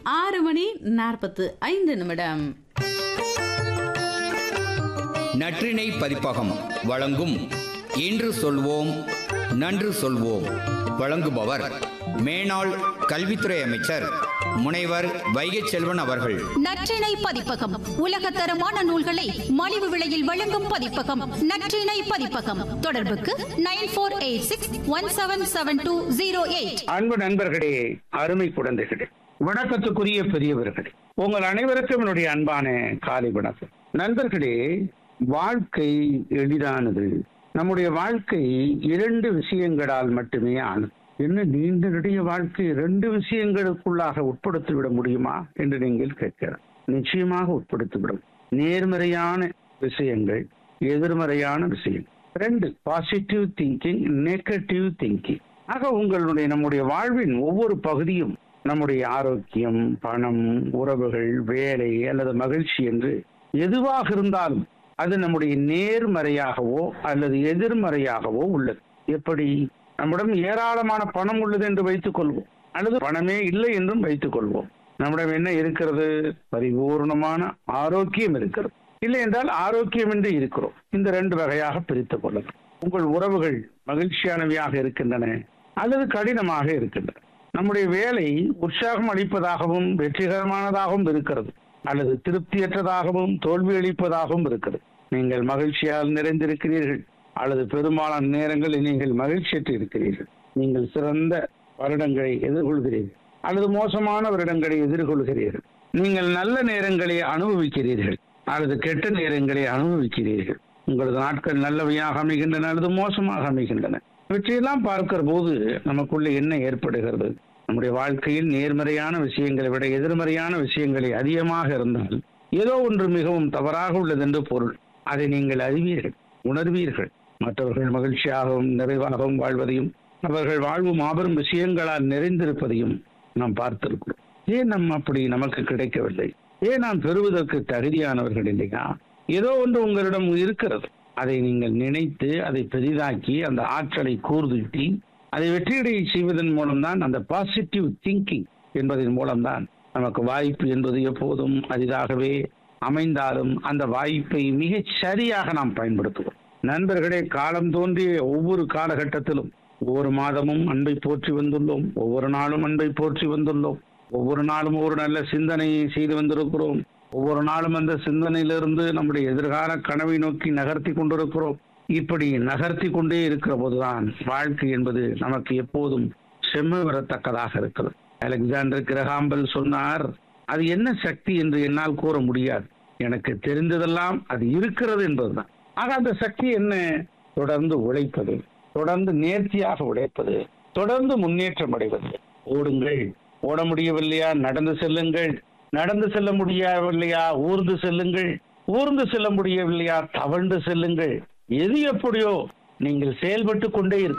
6:45. நற்றிணை பதிப்பகம் வழங்கும் இன்று சொல்வோம் நன்று சொல்வோம். வழங்குபவர் மேனாள் கல்வித்துறை அமைச்சர் முனைவர் வைகை செல்வன் அவர்கள். நற்றிணை பதிப்பகம் உலகத்தரமான நூல்களை மலிவு விலையில் வழங்கும் பதிப்பகம் நற்றிணை பதிப்பகம். தொடர்புக்கு 9486177208. அன்பு நண்பர்களே, அருமை குழந்தைகளே, வணக்கத்துக்குரிய பெரியவர்களே, உங்கள் அனைவருக்கும் என்னுடைய அன்பான காலை வணக்கம். நண்பர்களே, வாழ்க்கை எளிதானது. நம்முடைய வாழ்க்கை 2 விஷயங்களால் மட்டுமே ஆனது. என்ன நீண்ட நெடிய வாழ்க்கை 2 விஷயங்களுக்குள்ளாக உட்படுத்திவிட முடியுமா என்று நீங்கள் கேட்கிறார். நிச்சயமாக உட்படுத்திவிடும். நேர்மறையான விஷயங்கள், எதிர்மறையான விஷயங்கள். 2 பாசிட்டிவ் திங்கிங், நெகட்டிவ் திங்கிங். ஆக நம்முடைய வாழ்வின் ஒவ்வொரு பகுதியும் நம்முடைய ஆரோக்கியம், பணம், உறவுகள், வேலை அல்லது மகிழ்ச்சி என்று எதுவாக இருந்தாலும் அது நம்முடைய நேர்மறையாகவோ அல்லது எதிர்மறையாகவோ உள்ளது. எப்படி? நம்மிடம் ஏராளமான பணம் உள்ளது என்று வைத்துக் கொள்வோம், அல்லது பணமே இல்லை என்றும் வைத்துக் கொள்வோம். நம்மிடம் என்ன இருக்கிறது? பரிபூர்ணமான ஆரோக்கியம் இருக்கிறது. இல்லை என்றால் ஆரோக்கியம் என்று இருக்கிறோம். இந்த 2 வகையாக பிரித்துக் கொள்ளலாம். உங்கள் உறவுகள் மகிழ்ச்சியானவையாக இருக்கின்றன அல்லது கடினமாக இருக்கின்றன. நம்முடைய வேலை உற்சாகம் அளிப்பதாகவும் வெற்றிகரமானதாகவும் இருக்கிறது, அல்லது திருப்தியற்றதாகவும் தோல்வி அளிப்பதாகவும் இருக்கிறது. நீங்கள் மகிழ்ச்சியால் நிறைந்திருக்கிறீர்கள் அல்லது பெரும்பாலான நேரங்களில் நீங்கள் மகிழ்ச்சியற்று இருக்கிறீர்கள். நீங்கள் சிறந்த வருடங்களை எதிர்கொள்கிறீர்கள் அல்லது மோசமான வருடங்களை எதிர்கொள்கிறீர்கள். நீங்கள் நல்ல நேரங்களை அனுபவிக்கிறீர்கள் அல்லது கெட்ட நேரங்களை அனுபவிக்கிறீர்கள். உங்களது நாட்கள் நல்லவையாக அமைகின்றன அல்லது மோசமாக அமைகின்றன. இவற்றையெல்லாம் பார்க்கிற போது நமக்குள்ள என்ன ஏற்படுகிறது? நம்முடைய வாழ்க்கையில் நேர்மறையான விஷயங்களை விட எதிர்மறையான விஷயங்களை அதிகமாக இருந்தால் ஏதோ ஒன்று மிகவும் தவறாக உள்ளது என்று பொருள். அதை நீங்கள் அறிவீர்கள், உணர்வீர்கள். மற்றவர்கள் மகிழ்ச்சியாகவும் நிறைவாகவும் வாழ்வதையும் அவர்கள் வாழ்வு மாபெரும் விஷயங்களால் நிறைந்திருப்பதையும் நாம் பார்த்திருக்கிறோம். ஏன் அப்படி நமக்கு கிடைக்கவில்லை? ஏன் நாம் பெறுவதற்கு தகுதியானவர்கள் இல்லையா? ஏதோ ஒன்று உங்களிடம் இருக்கிறது. அதை நீங்கள் நினைத்து அதை பெரிதாக்கி அந்த ஆற்றலை கூர்தூட்டி அதை வெற்றியடைய செய்வதன் மூலம்தான், அந்த பாசிட்டிவ் திங்கிங் என்பதன் மூலம்தான் நமக்கு வாய்ப்பு என்பது எப்போதும் அரிதாகவே அமைந்தாலும் அந்த வாய்ப்பை மிக சரியாக நாம் பயன்படுத்துவோம். நண்பர்களே, காலம் தோன்றிய ஒவ்வொரு காலகட்டத்திலும் ஒவ்வொரு மாதமும் அன்பை போற்றி வந்துள்ளோம், ஒவ்வொரு நாளும் அன்பை போற்றி வந்துள்ளோம், ஒவ்வொரு நாளும் ஒரு நல்ல சிந்தனையை செய்து வந்திருக்கிறோம், ஒவ்வொரு நாளும் அந்த சிந்தனையிலிருந்து நம்முடைய எதிர்கால கனவை நோக்கி நகர்த்தி கொண்டிருக்கிறோம். இப்படி நகர்த்தி கொண்டே இருக்கிற போதுதான் வாழ்க்கை என்பது நமக்கு எப்போதும் செம்ம வரத்தக்கதாக இருக்கிறது. அலெக்சாண்டர் கிரஹாம்பெல் சொன்னார், அது என்ன சக்தி என்று என்னால் கூற முடியாது, எனக்கு தெரிந்ததெல்லாம் அது இருக்கிறது என்பதுதான். ஆக அந்த சக்தி என்ன? தொடர்ந்து உழைப்பது, தொடர்ந்து நேர்த்தியாக உழைப்பது, தொடர்ந்து முன்னேற்றம் அடைவது. ஓடுங்கள், ஓட முடியவில்லையா நடந்து செல்லுங்கள், நடந்து செல்ல முடியவில்லையா ஊர்ந்து செல்லுங்கள், ஊர்ந்து செல்ல முடியவில்லையா தவழ்ந்து செல்லுங்கள். எது எப்படியோ நீங்கள் செயல்பட்டு கொண்டே இருக்க